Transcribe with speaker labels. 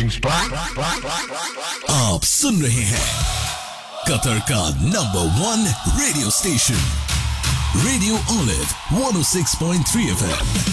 Speaker 1: आप सुन रहे हैं कतर का number 1 radio station radio olive 106.3 FM।